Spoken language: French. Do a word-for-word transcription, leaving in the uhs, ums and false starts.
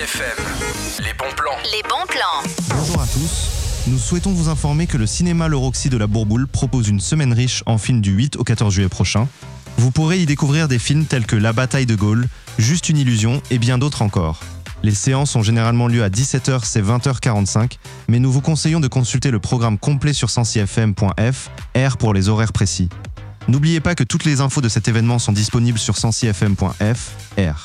F M, les bons plans. Les bons plans. Bonjour à tous. Nous souhaitons vous informer que le cinéma Le Roxy de la Bourboule propose une semaine riche en films du huit au quatorze juillet prochain. Vous pourrez y découvrir des films tels que La bataille de Gaulle, Juste une illusion et bien d'autres encore. Les séances ont généralement lieu à dix-sept heures, c'est vingt heures quarante-cinq, mais nous vous conseillons de consulter le programme complet sur sensi f m point f r pour les horaires précis. N'oubliez pas que toutes les infos de cet événement sont disponibles sur sensi f m point f r.